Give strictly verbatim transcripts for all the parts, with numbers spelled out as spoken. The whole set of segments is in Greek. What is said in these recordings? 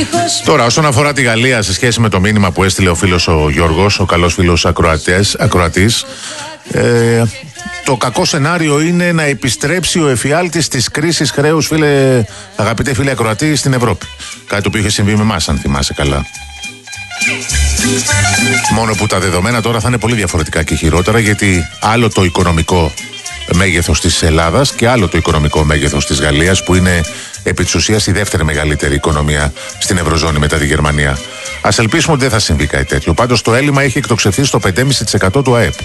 Τώρα, όσον αφορά τη Γαλλία, σε σχέση με το μήνυμα που έστειλε ο φίλος ο Γιώργος, ο καλός φίλος ακροατής, ε, το κακό σενάριο είναι να επιστρέψει ο εφιάλτης της κρίσης χρέους, φίλε, αγαπητέ φίλε ακροατή, στην Ευρώπη. Κάτι το οποίο είχε συμβεί με εμάς, αν θυμάσαι καλά. Μόνο που τα δεδομένα τώρα θα είναι πολύ διαφορετικά και χειρότερα, γιατί άλλο το οικονομικό μέγεθος της Ελλάδας και άλλο το οικονομικό μέγεθος της Γαλλίας, που είναι επί της ουσίας η δεύτερη μεγαλύτερη οικονομία στην Ευρωζώνη μετά τη Γερμανία. Ας ελπίσουμε ότι δεν θα συμβεί κάτι τέτοιο. Πάντως το έλλειμμα έχει εκτοξευθεί στο πέντε κόμμα πέντε τοις εκατό του ΑΕΠ.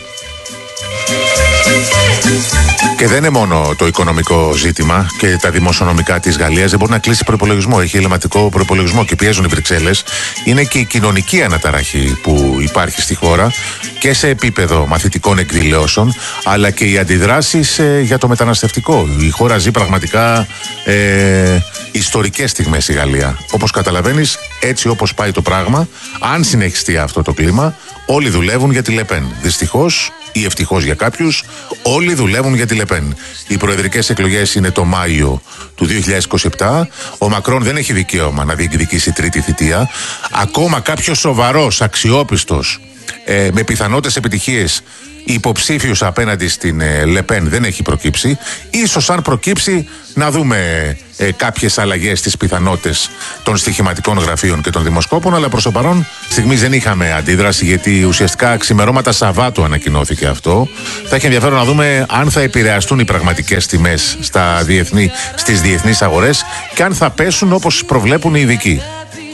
Και δεν είναι μόνο το οικονομικό ζήτημα και τα δημοσιονομικά της Γαλλίας. Δεν μπορεί να κλείσει προϋπολογισμό. Έχει ελληματικό προϋπολογισμό και πιέζουν οι Βρυξέλλες. Είναι και η κοινωνική αναταραχή που υπάρχει στη χώρα και σε επίπεδο μαθητικών εκδηλώσεων, αλλά και οι αντιδράσεις ε, για το μεταναστευτικό. Η χώρα ζει πραγματικά ε, ιστορικές στιγμές η Γαλλία. Όπως καταλαβαίνεις, έτσι όπως πάει το πράγμα, αν συνεχιστεί αυτό το κλίμα, όλοι δουλεύουν για τη Λεπέν. Δυστυχώς ή ευτυχώς για κάποιους, όλοι δουλεύουν για τη Λεπέν. Οι προεδρικές εκλογές είναι το Μάιο του δύο χιλιάδες είκοσι επτά. Ο Μακρόν δεν έχει δικαίωμα να διεκδικήσει τρίτη θητεία. Ακόμα κάποιος σοβαρός, αξιόπιστος, ε, με πιθανότητες επιτυχίες υποψήφιος απέναντι στην ε, Λεπέν δεν έχει προκύψει. Ίσως αν προκύψει να δούμε ε, κάποιες αλλαγές στις πιθανότητες των στοιχηματικών γραφείων και των δημοσκόπων, αλλά προς το παρόν στιγμής δεν είχαμε αντίδραση, γιατί ουσιαστικά ξημερώματα Σαββάτου ανακοινώθηκε αυτό. Θα έχει ενδιαφέρον να δούμε αν θα επηρεαστούν οι πραγματικές τιμές στα διεθνή, στις διεθνείς αγορές και αν θα πέσουν όπως προβλέπουν οι ειδικοί.